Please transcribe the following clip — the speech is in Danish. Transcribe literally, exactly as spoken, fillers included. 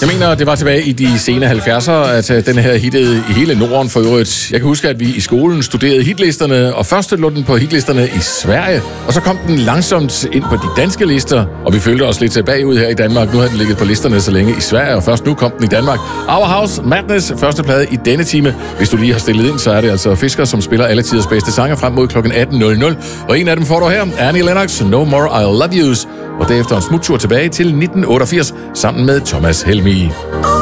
Jeg mener, det var tilbage i de sene halvfjerdser, at den her hittede i hele Norden for øvrigt. Jeg kan huske, at vi i skolen studerede hitlisterne, og først lå den på hitlisterne i Sverige, og så kom den langsomt ind på de danske lister, og vi følte os lidt bagud her i Danmark. Nu har den ligget på listerne så længe i Sverige, og først nu kom den i Danmark. Our House Madness, første plade i denne time. Hvis du lige har stillet ind, så er det altså Fisker, som spiller alle tiders bedste sanger frem mod klokken atten nul nul. Og en af dem får du her, Annie Lennox, No More I'll Love Yous, og derefter en smuttur tilbage til nitten otteogfirs sammen med Thomas Helmig.